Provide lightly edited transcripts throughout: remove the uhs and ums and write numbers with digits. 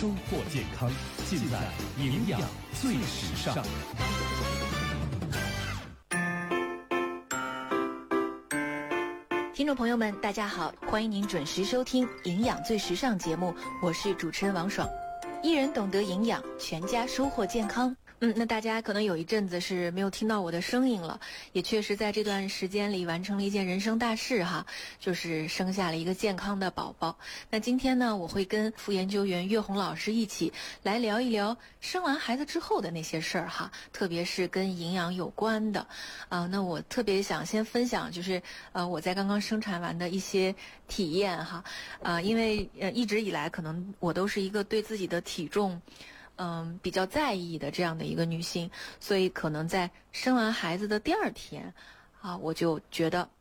收获健康，尽在营养最时尚。 听众朋友们，大家好，欢迎您准时收听《营养最时尚》节目，我是主持人王爽。一人懂得营养，全家收获健康。那大家可能有一阵子是没有听到我的声音了，也确实在这段时间里完成了一件人生大事哈，就是生下了一个健康的宝宝。那今天呢，我会跟副研究员岳红老师一起来聊一聊生完孩子之后的那些事儿哈，特别是跟营养有关的。那我特别想先分享就是我在刚刚生产完的一些体验哈，因为一直以来可能我都是一个对自己的体重比较在意的这样的一个女性，所以可能在生完孩子的第二天我就觉得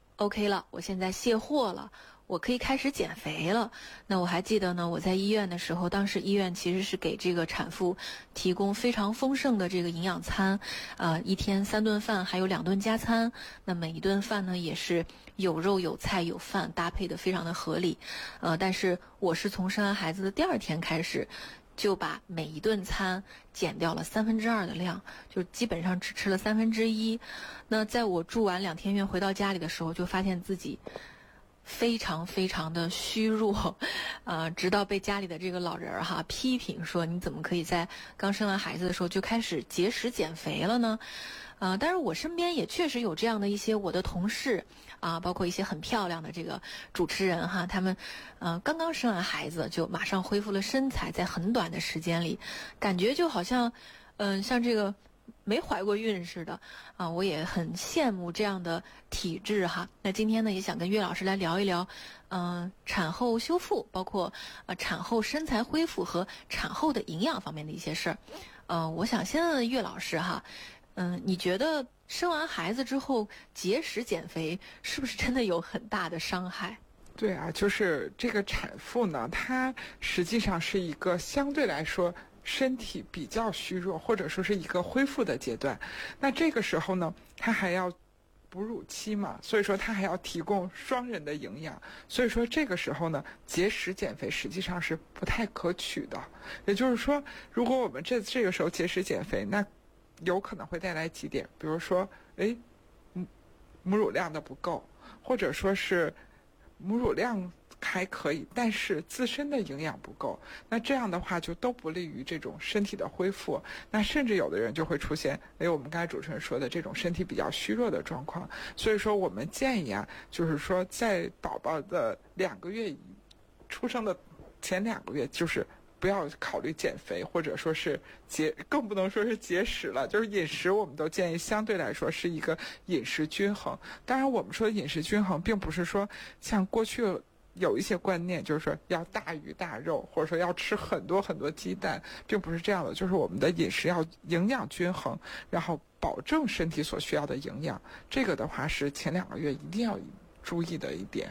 OK 了，我现在卸货了，我可以开始减肥了。那我还记得呢，我在医院的时候，当时医院其实是给这个产妇提供非常丰盛的这个营养餐，一天3顿饭，还有2顿加餐。那每一顿饭呢，也是有肉有菜有饭，搭配的非常的合理。但是我是从生完孩子的第二天开始，就把每一顿餐减掉了2/3的量，就基本上只吃了1/3。那在我住完2天院回到家里的时候，就发现自己非常非常的虚弱，直到被家里的这个老人批评说，你怎么可以在刚生完孩子的时候就开始节食减肥了呢？但是我身边也确实有这样的一些我的同事包括一些很漂亮的这个主持人他们刚刚生完孩子就马上恢复了身材，在很短的时间里，感觉就好像像这个没怀过孕似的我也很羡慕这样的体质哈。那今天呢，也想跟岳老师来聊一聊产后修复，包括产后身材恢复和产后的营养方面的一些事儿。我想先问问岳老师哈，你觉得生完孩子之后节食减肥是不是真的有很大的伤害？ 对啊，就是这个产妇呢，她实际上是一个相对来说身体比较虚弱，或者说是一个恢复的阶段。那这个时候呢，她还要哺乳期嘛，所以说她还要提供双人的营养，所以说这个时候呢，节食减肥实际上是不太可取的。也就是说，如果我们这个时候节食减肥，那有可能会带来几点，比如说母乳量的不够，或者说是母乳量还可以，但是自身的营养不够，那这样的话就都不利于这种身体的恢复。那甚至有的人就会出现我们刚才主持人说的这种身体比较虚弱的状况。所以说我们建议就是说在宝宝的2个月出生的前2个月，就是不要考虑减肥，或者说是更不能说是节食了，就是饮食我们都建议相对来说是一个饮食均衡。当然我们说的饮食均衡并不是说像过去有一些观念，就是说要大鱼大肉，或者说要吃很多很多鸡蛋，并不是这样的。就是我们的饮食要营养均衡，然后保证身体所需要的营养，这个的话是前2个月一定要注意的一点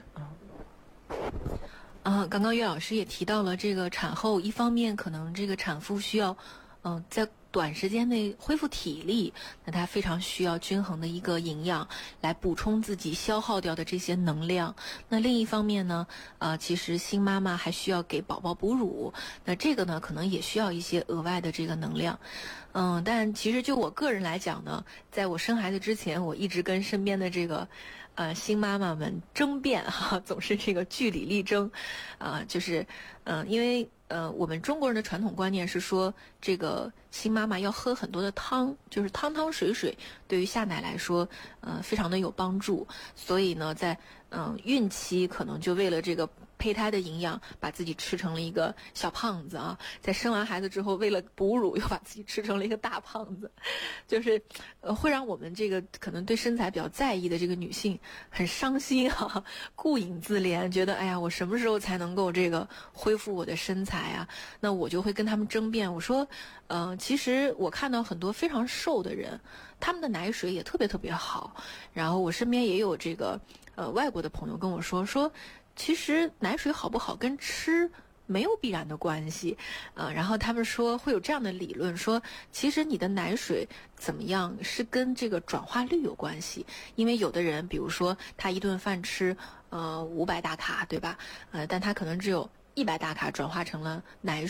刚刚岳老师也提到了这个产后，一方面可能这个产妇需要在短时间内恢复体力，那她非常需要均衡的一个营养来补充自己消耗掉的这些能量。那另一方面呢，其实新妈妈还需要给宝宝哺乳，那这个呢可能也需要一些额外的这个能量。但其实就我个人来讲呢，在我生孩子之前，我一直跟身边的这个新妈妈们争辩总是这个据理力争就是因为我们中国人的传统观念是说，这个新妈妈要喝很多的汤，就是汤汤水水，对于下奶来说非常的有帮助。所以呢，在孕期可能就为了这个胚胎的营养，把自己吃成了一个小胖子在生完孩子之后，为了哺乳又把自己吃成了一个大胖子，就是会让我们这个可能对身材比较在意的这个女性很伤心顾影自怜，觉得哎呀，我什么时候才能够这个恢复我的身材那我就会跟他们争辩，我说其实我看到很多非常瘦的人，他们的奶水也特别特别好。然后我身边也有这个外国的朋友跟我说其实奶水好不好跟吃没有必然的关系然后他们说会有这样的理论，说其实你的奶水怎么样是跟这个转化率有关系。因为有的人比如说他一顿饭吃500大卡对吧但他可能只有100大卡转化成了奶